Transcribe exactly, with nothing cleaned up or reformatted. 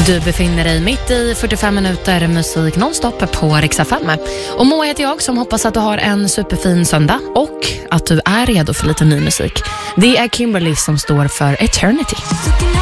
Du befinner dig mitt i fyrtiofem minuter musik nonstop på Rix F M. Och Moa heter jag som hoppas att du har en superfin söndag och att du är redo för lite ny musik. Det är Kimberly som står för Eternity.